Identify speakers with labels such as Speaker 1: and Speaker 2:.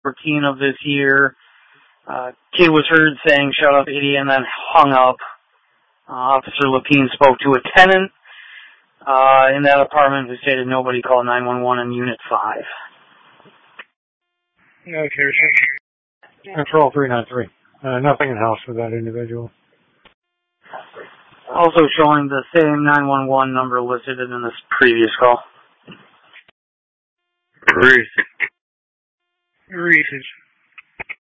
Speaker 1: 14 of this year. Kid was heard saying, "Shut up, idiot," and then hung up. Officer Lapine spoke to a tenant in that apartment who stated nobody called 911 in Unit 5.
Speaker 2: Okay, Control 393. Nothing in house with that individual.
Speaker 1: Also showing the same 911 number listed in this previous call.
Speaker 2: Reese's.